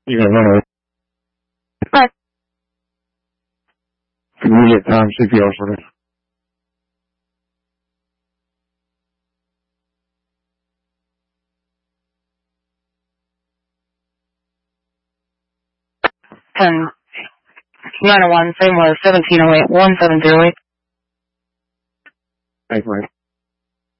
You got to run away. Right. Immediate time CPR for this. And 901, same was 1708-1708. Thanks, Mike.